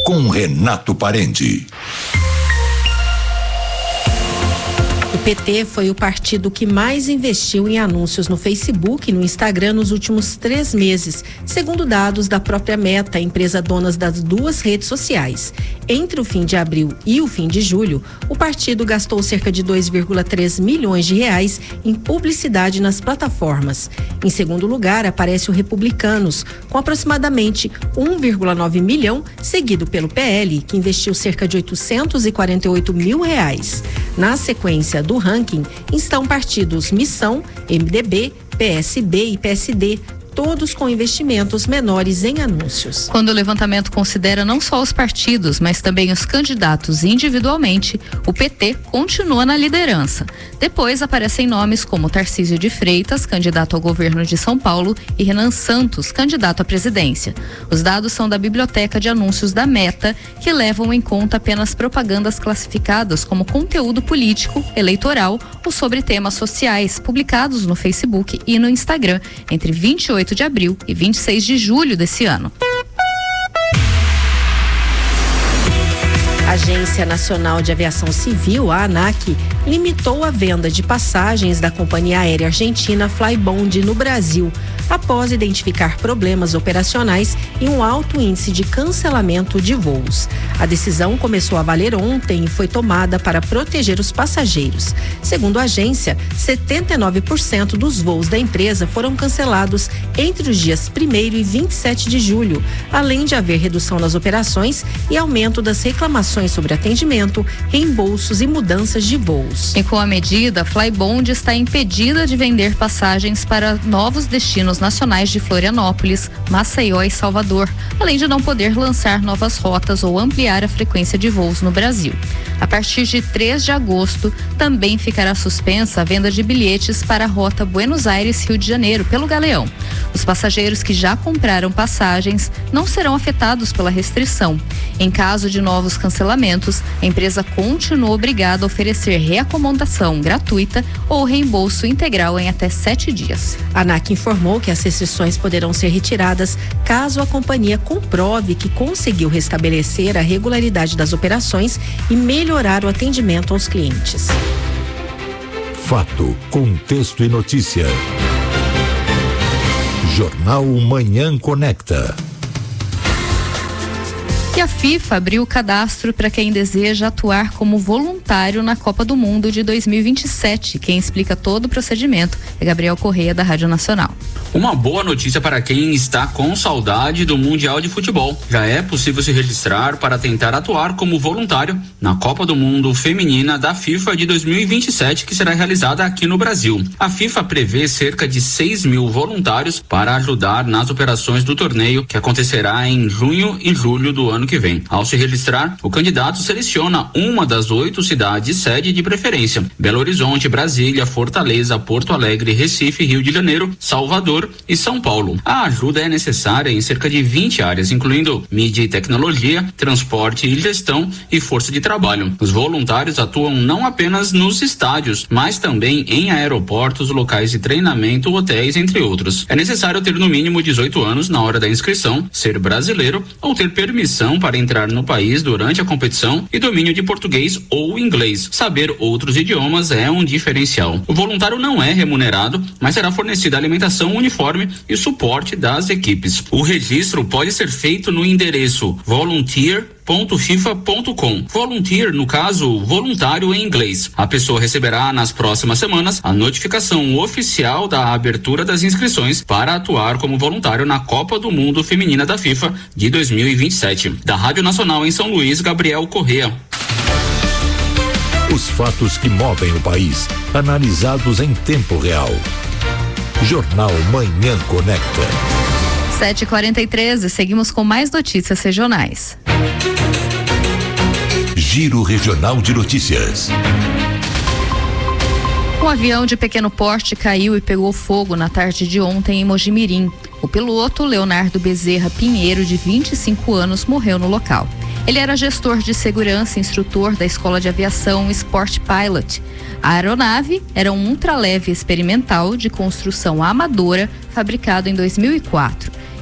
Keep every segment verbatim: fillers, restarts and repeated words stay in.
com Renato Parente. O P T foi o partido que mais investiu em anúncios no Facebook e no Instagram nos últimos três meses, segundo dados da própria Meta, empresa dona das duas redes sociais. Entre o fim de abril e o fim de julho, o partido gastou cerca de dois vírgula três milhões de reais em publicidade nas plataformas. Em segundo lugar, aparece o Republicanos, com aproximadamente um vírgula nove milhão, seguido pelo P L, que investiu cerca de oitocentos e quarenta e oito mil reais. Na sequência do ranking estão partidos Missão, M D B, P S B e P S D, todos com investimentos menores em anúncios. Quando o levantamento considera não só os partidos, mas também os candidatos individualmente, o P T continua na liderança. Depois aparecem nomes como Tarcísio de Freitas, candidato ao governo de São Paulo, e Renan Santos, candidato à presidência. Os dados são da Biblioteca de Anúncios da Meta, que levam em conta apenas propagandas classificadas como conteúdo político, eleitoral ou sobre temas sociais, publicados no Facebook e no Instagram entre vinte e oito de abril e vinte e seis de julho desse ano. A Agência Nacional de Aviação Civil, a ANAC, limitou a venda de passagens da companhia aérea argentina Flybond no Brasil, após identificar problemas operacionais e um alto índice de cancelamento de voos. A decisão começou a valer ontem e foi tomada para proteger os passageiros. Segundo a agência, setenta e nove por cento dos voos da empresa foram cancelados entre os dias primeiro e vinte e sete de julho, além de haver redução nas operações e aumento das reclamações sobre atendimento, reembolsos e mudanças de voos. E com a medida, a Flybond está impedida de vender passagens para novos destinos nacionais de Florianópolis, Maceió e Salvador, além de não poder lançar novas rotas ou ampliar a frequência de voos no Brasil. A partir de três de agosto, também ficará suspensa a venda de bilhetes para a rota Buenos Aires-Rio de Janeiro pelo Galeão. Os passageiros que já compraram passagens não serão afetados pela restrição. Em caso de novos cancelamentos, a empresa continua obrigada a oferecer reacomodação gratuita ou reembolso integral em até sete dias. A ANAC informou que as restrições poderão ser retiradas caso a companhia comprove que conseguiu restabelecer a regularidade das operações e melhorar o atendimento aos clientes. Fato, contexto e notícia. Jornal Manhã Conecta. E a FIFA abriu o cadastro para quem deseja atuar como voluntário na Copa do Mundo de dois mil e vinte e sete. Quem explica todo o procedimento é Gabriel Correia, da Rádio Nacional. Uma boa notícia para quem está com saudade do Mundial de Futebol. Já é possível se registrar para tentar atuar como voluntário na Copa do Mundo Feminina da FIFA de dois mil e vinte e sete, que será realizada aqui no Brasil. A FIFA prevê cerca de seis mil voluntários para ajudar nas operações do torneio, que acontecerá em junho e julho do ano que vem. Ao se registrar, o candidato seleciona uma das oito cidades sede de preferência: Belo Horizonte, Brasília, Fortaleza, Porto Alegre, Recife, Rio de Janeiro, Salvador e São Paulo. A ajuda é necessária em cerca de vinte áreas, incluindo mídia e tecnologia, transporte e gestão e força de trabalho. Os voluntários atuam não apenas nos estádios, mas também em aeroportos, locais de treinamento, hotéis, entre outros. É necessário ter no mínimo dezoito anos na hora da inscrição, ser brasileiro ou ter permissão para entrar no país durante a competição e domínio de português ou inglês. Saber outros idiomas é um diferencial. O voluntário não é remunerado, mas será fornecida alimentação, uniforme e suporte das equipes. O registro pode ser feito no endereço volunteer ponto fifa ponto com. Volunteer, no caso, voluntário em inglês. A pessoa receberá nas próximas semanas a notificação oficial da abertura das inscrições para atuar como voluntário na Copa do Mundo Feminina da FIFA de dois mil e vinte e sete. Da Rádio Nacional em São Luís, Gabriel Correa. Os fatos que movem o país, analisados em tempo real. Jornal Manhã Conecta. sete e quarenta e três, seguimos com mais notícias regionais. Giro Regional de Notícias. Um avião de pequeno porte caiu e pegou fogo na tarde de ontem em Mojimirim. O piloto, Leonardo Bezerra Pinheiro, de vinte e cinco anos, morreu no local. Ele era gestor de segurança e instrutor da Escola de Aviação Sport Pilot. A aeronave era um ultraleve experimental de construção amadora, fabricado em dois mil e quatro.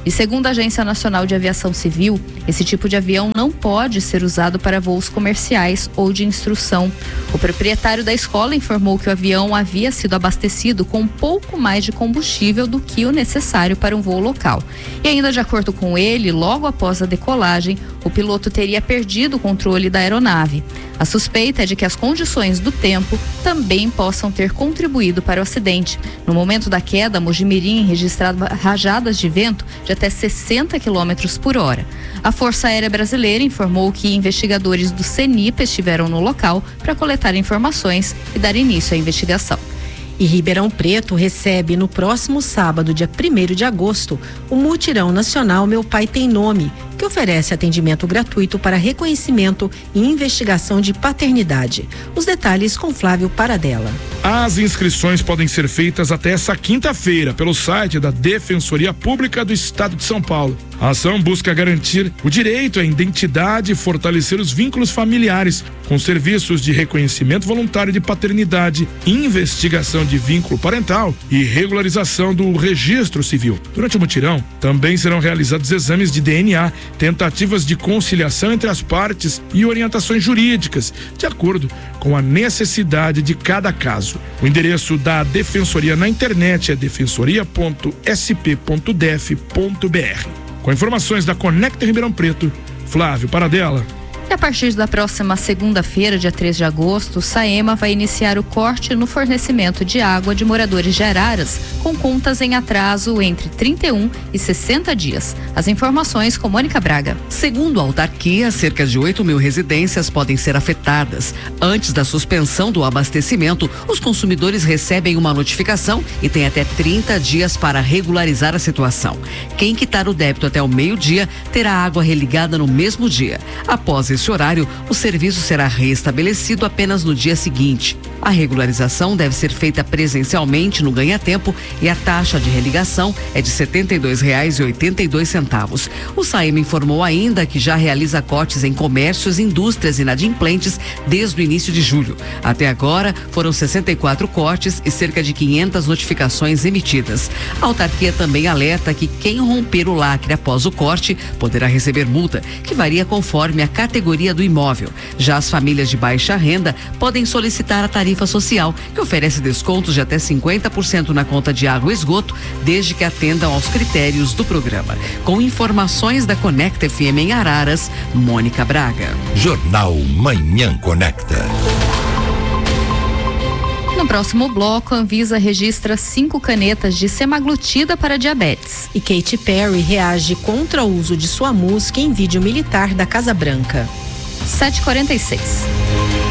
E segundo a Agência Nacional de Aviação Civil, esse tipo de avião não pode ser usado para voos comerciais ou de instrução. O proprietário da escola informou que o avião havia sido abastecido com um pouco mais de combustível do que o necessário para um voo local. E ainda de acordo com ele, logo após a decolagem, o piloto teria perdido o controle da aeronave. A suspeita é de que as condições do tempo também possam ter contribuído para o acidente. No momento da queda, Mojimirim registrava rajadas de vento de até sessenta quilômetros por hora. A Força Aérea Brasileira informou que investigadores do CENIPA estiveram no local para coletar informações e dar início à investigação. E Ribeirão Preto recebe no próximo sábado, dia primeiro de agosto, o Mutirão Nacional Meu Pai Tem Nome, que oferece atendimento gratuito para reconhecimento e investigação de paternidade. Os detalhes com Flávio Paradella. As inscrições podem ser feitas até essa quinta-feira pelo site da Defensoria Pública do Estado de São Paulo. A ação busca garantir o direito à identidade e fortalecer os vínculos familiares com serviços de reconhecimento voluntário de paternidade, investigação de vínculo parental e regularização do registro civil. Durante o mutirão, também serão realizados exames de D N A, tentativas de conciliação entre as partes e orientações jurídicas, de acordo com a necessidade de cada caso. O endereço da Defensoria na internet é defensoria ponto s p ponto d e f ponto b r. Com informações da Conecta Ribeirão Preto, Flávio Paradella. E a partir da próxima segunda-feira, dia três de agosto, o SAEMA vai iniciar o corte no fornecimento de água de moradores de Araras, com contas em atraso entre trinta e um e sessenta dias. As informações com Mônica Braga. Segundo a autarquia, cerca de oito mil residências podem ser afetadas. Antes da suspensão do abastecimento, os consumidores recebem uma notificação e têm até trinta dias para regularizar a situação. Quem quitar o débito até o meio-dia terá água religada no mesmo dia. Após esse horário, o serviço será reestabelecido apenas no dia seguinte. A regularização deve ser feita presencialmente no ganha-tempo e a taxa de religação é de setenta e dois reais e oitenta e dois centavos. O SAEMA informou ainda que já realiza cortes em comércios, indústrias inadimplentes desde o início de julho. Até agora, foram sessenta e quatro cortes e cerca de quinhentas notificações emitidas. A autarquia também alerta que quem romper o lacre após o corte poderá receber multa, que varia conforme a categoria do imóvel. Já as famílias de baixa renda podem solicitar a tarifa social, que oferece descontos de até cinquenta por cento na conta de água e esgoto, desde que atendam aos critérios do programa. Com informações da Conecta F M em Araras, Mônica Braga. Jornal Manhã Conecta. No próximo bloco, a Anvisa registra cinco canetas de semaglutida para diabetes. E Katy Perry reage contra o uso de sua música em vídeo militar da Casa Branca. sete e quarenta e seis.